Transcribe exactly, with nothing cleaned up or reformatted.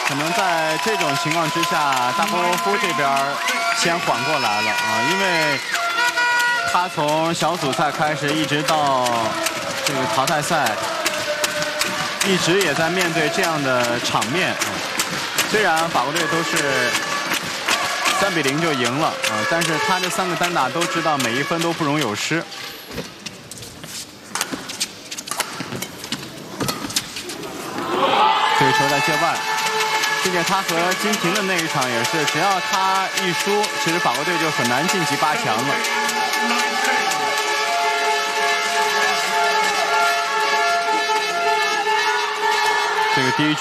可能在这种情况之下，大波夫这边先缓过来了啊，因为他从小组赛开始一直到这个淘汰赛，一直也在面对这样的场面。虽然法国队都是三比零就赢了啊，但是他这三个单打都知道每一分都不容有失。这个球在界外，并且他和金廷的那一场也是，只要他一输，其实法国队就很难晋级八强了。这个第一。